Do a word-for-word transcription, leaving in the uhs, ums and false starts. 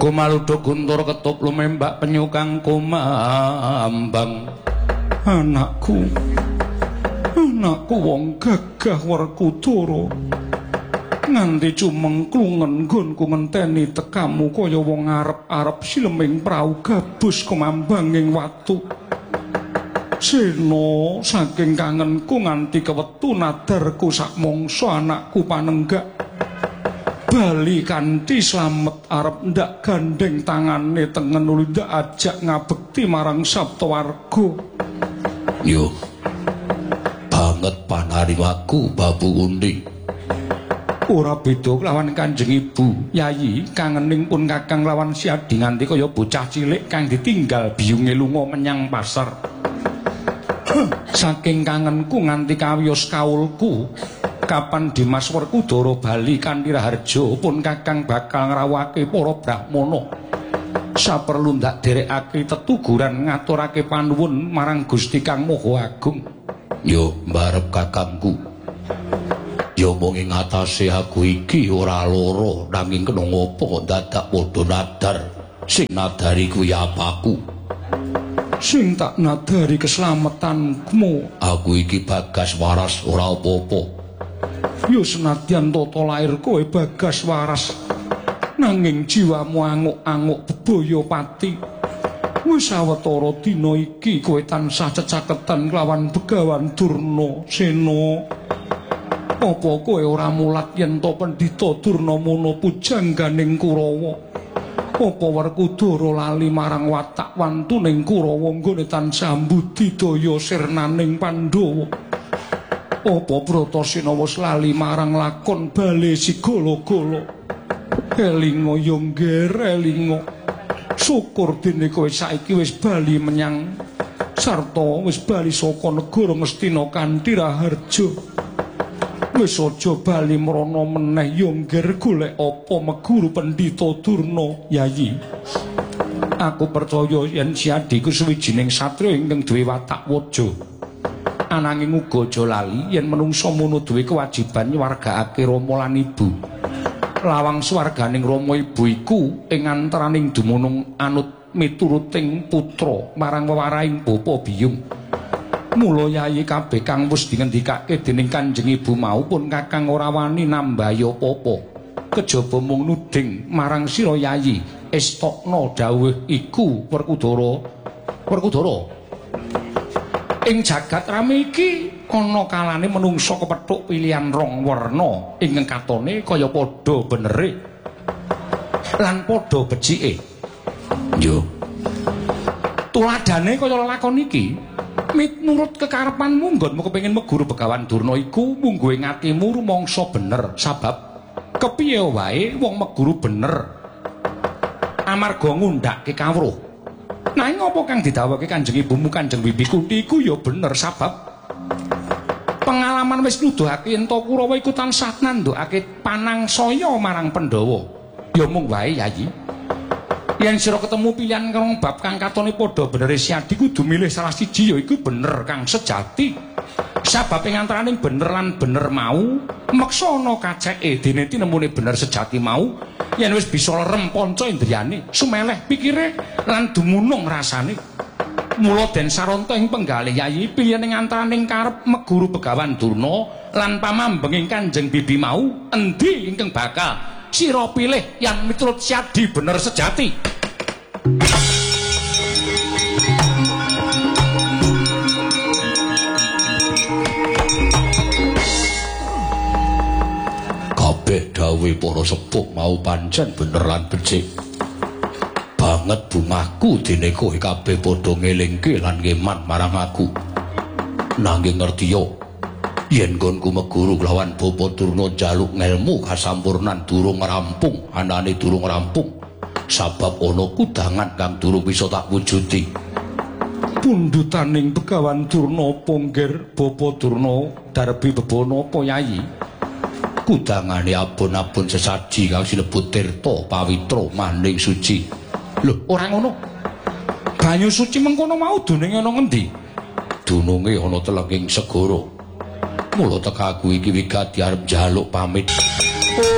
Kumaluduk guntur ketup lumembak penyu kang kumambang. Anakku, anakku wong gagah Werkudara, nganti cumengklungen nggonku ngenteni tekamu kaya wong arep-arep sileming prau gabus kumambanging watu. Sena saking kangenku nganti kewetu nadarku sak mangsa anakku panenggak bali kanthi slamet arep ndak gandeng tangane tengen uli ndak ajak ngabekti marang Saptawarga. Yo banget panariwaku Babu Undi. Ora beda lawan Kanjeng Ibu, Yayi. Kangening pun Kakang lawan Siadi nganti kaya bocah cilik kang ditinggal biyunge lunga menyang pasar. Saking kangenku nganti kawiyos kaulku, kapan Dimas Werkudara bali kanthi raharja pun Kakang bakal ngrawake para brahmana. Saperlu ndak derekake tetuguran ngaturake panuwun marang Gusti Kang Maha Agung. Yo mbarep kakangku. Yo mung ing atase aku iki ora lara nanging kena ngopo kok dadak padha nadar. Sing nadari kuwi apaku? Sing tak nadari keslametanmu. Aku iki Bagas Waras ora apa-apa. Yo senadyan tata lair kowe Bagas Waras, nanging jiwamu anguk-anguk bebaya pati. Wis sawetara dina iki kowe tansah cecaketan kelawan Begawan Durna Sena. Apa kowe ora mulat yen to Pendhita Durnamana pujangganing Kurawa? Apa Werkudara lali marang watak wantuning Kurawa nggone tansah mbudidaya sirnaning Pandhawa? Apa Bratasena wis lali marang lakon bale sigala-gala? Elinga yo ngger elinga. Syukur dene kowe saiki wis bali menyang sarta wis bali saka negara Ngastina kanthi raharja. Wis aja bali mrana meneh yo ngger golek apa meguru Pendhita Durna, Yayi. Aku percaya yen Siadi ku suwijining satriya ingkang duwe watak waja. Ananging uga aja lali yen menungsa mono duwe kewajiban nyuwargakake Rama lan Ibu. Lawang swarganing Rama Ibu iku ing antaraning dumunung anut mituruting putra marang wewarahing bapa biyung. Mula Yayi kabeh kang wis dingendikake dening Kanjeng Ibu maupun Kakang ora wani nambahi apa-apa. Kejaba mung nuding marang sira Yayi, estokna dawuh iku Werkudara. Werkudara. Ing jagat rame iki ana kalane menungsa kepethuk pilihan rong werna ingkang katone kaya padha benere lan padha becike. Yo. Tuladane kaya lakon iki. Miturut kekarepanmu nggonmu kepengin meguru Begawan Durna iku mungguhe ngatimu rumangsa bener, sabab kepiye wae wong meguru bener amarga ngundhake kawruh. Nanging apa kang didhawuhake Kanjeng Ibumu Kanjeng Bibi Kunti iku ya bener, sabab pengalaman wis nuduhake ento Kurawa iku tansah nandhukake panangsaya marang Pandhawa. Ya mung wae Yayi. Yen sira ketemu pilihan kang bab kang katone padha benere Siadi kudu milih salah siji ya iku bener kang sejati. Sabab ing antaraning bener lan bener mau meksa ana kaceke dene tinemune bener sejati mau yen wis bisa lerem panca indriyane, sumeleh pikire lan dumunung rasane. Mula den saranta ing penggalih Yayi pilihan ing antaraning karep meguru Begawan Durna lan pamambenging Kanjeng Bibi mau endi ingkang bakal sira pilih yang miturut Siadi bener sejati? Kabeh dawuhe para sepuh mau pancen bener lan becik. Banget bungaku dene kowe kabeh padha ngelingke lan ngeman marang aku. Nanging ngertiya yen nggonku meguru lawan Bapa Durna njaluk ngelmu kasampurnan durung rampung, anane durung rampung. Sabab ana kudangan kang durung bisa tak wujudi. Pundhutaning Begawan Durna ponggir Bapa Durna darbi bebono apa Yayi? Kudangane abon-abon sesaji kang sinebut tirta pawitra maning suci. Lho, ora ngono. Banyu suci mengkono mau dununge ana ngendi? Dununge ana telenging segara. Mula tekaku iki wigati arep njaluk pamit.